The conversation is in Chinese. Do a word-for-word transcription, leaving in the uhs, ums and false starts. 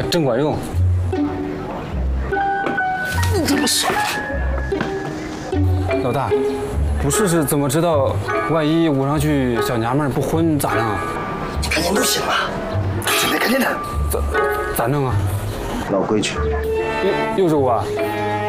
真管用。 你这么说， 老大，不试试怎么知道？万一舞上去小娘们不婚咋弄啊？ 赶紧都行了，准备赶紧的。 咋咋弄啊？ 老规矩， 又又是我啊？